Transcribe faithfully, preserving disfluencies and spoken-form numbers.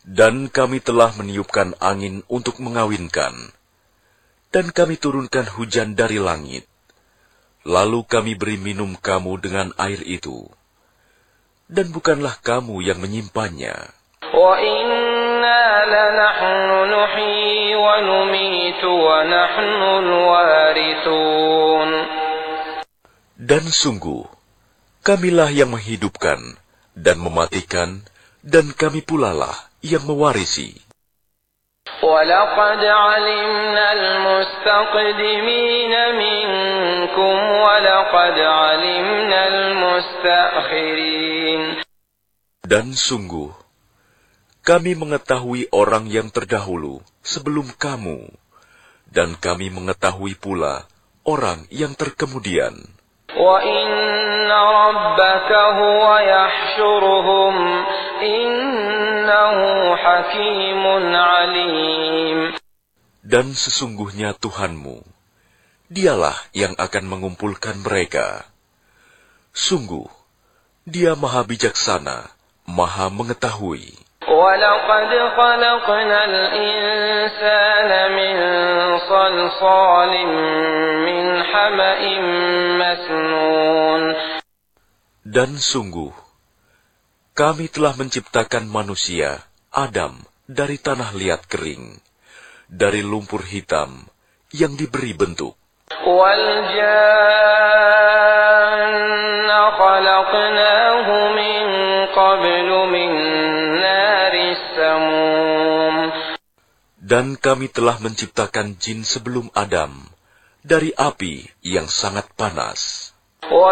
Dan kami telah meniupkan angin untuk mengawinkan, dan kami turunkan hujan dari langit. Lalu kami beri minum kamu dengan air itu, dan bukanlah kamu yang menyimpannya. Dan sungguh, kamilah yang menghidupkan dan mematikan, dan kami pulalah yang mewarisi. وَلَقَدْ عَلِمْنَا الْمُسْتَقْدِمِينَ مِنكُمْ وَلَقَدْ عَلِمْنَا الْمُسْتَأْخِرِينَ. Dan sungguh, kami mengetahui orang yang terdahulu sebelum kamu, dan kami mengetahui pula orang yang terkemudian. وَإِنَّ رَبَّكَ هُوَ يَحْشُرُهُمْ إِنَّهُ حَكِيمٌ عَلِيمٌ. Dan sesungguhnya Tuhanmu, Dialah yang akan mengumpulkan mereka. Sungguh, Dia Maha Bijaksana, Maha Mengetahui. وَلَقَدْ خَلَقْنَا الْإِنسَانَ مِنْ صَلْصَالٍ مِنْ حَمَإٍ مَسْنُونٍ. Dan sungguh, kami telah menciptakan manusia, Adam, dari tanah liat kering, dari lumpur hitam yang diberi bentuk. وَالْجَانَّ خَلَقْنَاهُ مِنْ قَبْلُ مِنْ نَارِ السَّمُومِ. Dan kami telah menciptakan jin sebelum Adam, dari api yang sangat panas.